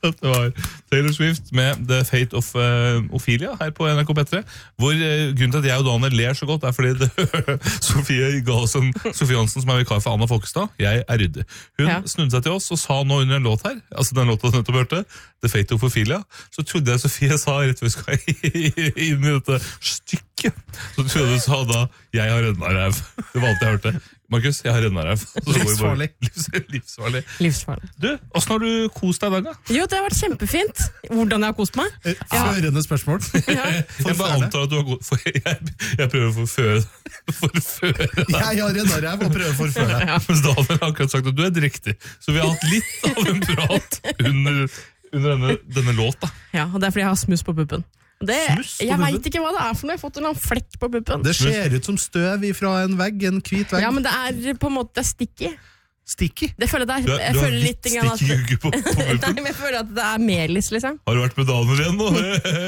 Det var Taylor Swift med The Fate of Ophelia her på NRK P3, hvor grunnen til at jeg og Daniel ler så godt er fordi Sofie ga oss Sofie Hansen som vikar for Anna Folkestad. Jeg ryddig. Hun snudde seg til oss og sa nå under en låt her, altså den låta du nettopp hørte, The Fate of Ophelia, så trodde jeg Sofie sa rett før vi skal inn i dette stykket, så trodde du sa da jeg har rødna ræv. Det var alt jeg hørte. Markus, jeg har rødna ræv. Livsfarlig. Livsfarlig. Du, hvordan har du kost deg i dag da? Jo, det har vært kjempefint. Hvordan jeg har kost meg? Førende spørsmål. Jeg bare antar at du har gått for jeg prøver å forføre deg. Jeg har rødna ræv og prøver å forføre deg. Mens Daniel har akkurat sagt at du riktig. Så vi har hatt litt av en prat under denne låta. Ja, og det fordi jeg har smuss på puppen. Jeg vet ikke hva det for noe. Jeg har fått en flekk på puppen. Det ser ut som støv fra en vegg, en hvit vegg. Ja, men det på en måte sticky. Sticky? Det føler jeg du har litt sticky hugge på puppen. Nei, men jeg føler at det melis, liksom. Har du vært med Daniel igjen nå?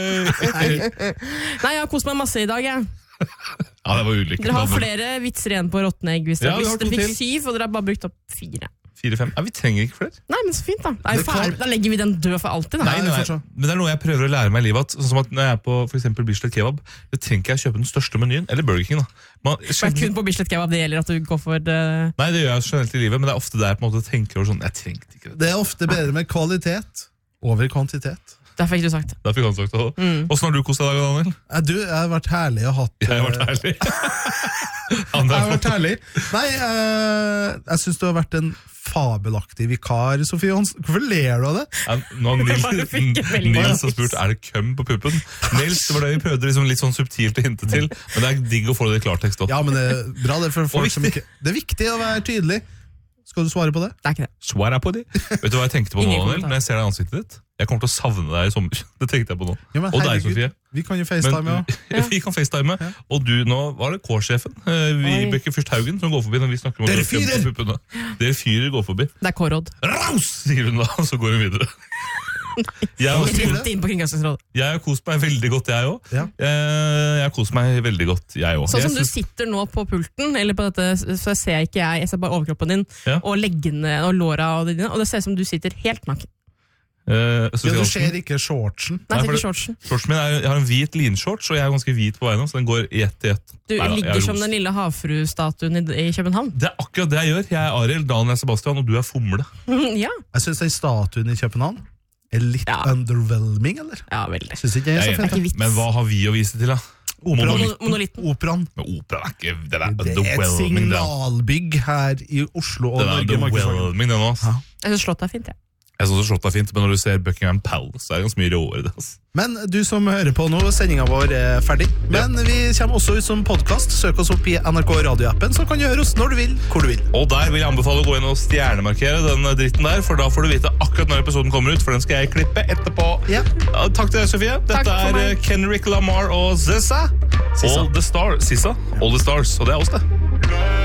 Nei, jeg har kost meg masse i dag, jeg. Ja, det var ulykke. Dere har flere vitser igjen på råttende egg. Hvis dere fikk 7, og dere har bare brukt opp 4. 4-5. Ja, vi trenger ikke flere. Nei, men så fint da. Da legger vi den død for alltid da. Nei, men det er noe jeg prøver å lære meg i livet. Sånn som at når jeg er på for eksempel Bislett Kebab, det trenger ikke jeg kjøpe den største menyen, eller Burger King da. Kun på Bislett Kebab det gjelder at du går for det... Nei, det gjør jeg generelt i livet, men det er ofte der jeg på en måte tenker over sånn, jeg trengte ikke det. Det er ofte bedre med kvalitet over kvantitet. Det fikk du sagt. Det fikk han sagt også. Hvordan har du kost deg i dag, Daniel? Du, jeg har vært herlig og hatt... Jeg har vært herlig. Jeg har vært herlig. Nei, jeg synes du har vært en fabelaktig vikar, Sofie Hansen. Hvorfor ler du av det? Nå har Nils har spurt, er det køm på puppen? Nils, det var det vi prøvde liksom litt sånn subtilt å hinte til, men det er digg å få det i klartekst også. Ja, men det er bra det for folk som ikke... Det er viktig å være tydelig. Skal du svare på det? Det er ikke det. Svare på det. Vet du hva jeg tenkte på nå, Daniel, når jeg ser deg i ansiktet ditt? Jeg kommer til å savne deg i sommer. Det tenkte jeg på nå. Ja, og deg, Sofie. Vi kan jo FaceTime, ja. Vi kan FaceTime. Ja. Og du, nå var det K-sjefen, Vibeke Fyrst Haugen, som går forbi når vi snakker om... Dere fyrer! Dere fyrer går forbi. Det er K-råd. Raus, sier hun da, og så går hun videre. Rett inn på Kringkastingsrådet. Jeg har kost meg veldig godt, jeg også. Ja. Jeg har kost meg veldig godt, jeg også. Sånn som du sitter nå på pulten, eller på dette, så ser jeg ikke jeg ser bare overkroppen din, og leggene og låra og det dine, og det ser ut som du sitter helt naken. Du ser ikke shortsen. Nei, ikke shortsen. Shortsen min jeg har en hvit linshorts, og jeg er ganske hvit på veien, så den går i ett i ett. Du ligger som den lille havfru-statuen i København. Det er akkurat det jeg gjør. Jeg er Ariel, Daniel er Sebastian, og du er Fomle. Ja. Jeg synes den statuen i København er litt underwhelming, eller? Ja, veldig. Synes ikke jeg er så fint. Men hva har vi å vise til, da? Operaen. Men operaen er ikke... Det er et signalbygg her i Oslo og Norge. Det er underwhelming, det nå. Jeg synes slått er fint, ja. Jeg synes slått er fint, men når du ser Buckingham Palace, så er det ganske mye råere det. Altså. Men du som hører på nå, sendingen vår er ferdig. Men vi kommer også ut som podcast. Søk oss opp i NRK Radio-appen, så kan du høre oss når du vil, hvor du vil. Og der vil jeg anbefale å gå inn og stjernemarkere den dritten der, for da får du vite akkurat når episoden kommer ut, for den skal jeg klippe etterpå. Ja, takk til deg, Sofie. Dette er Kendrick Lamar og Sissa. All the Stars. Og det er oss, det.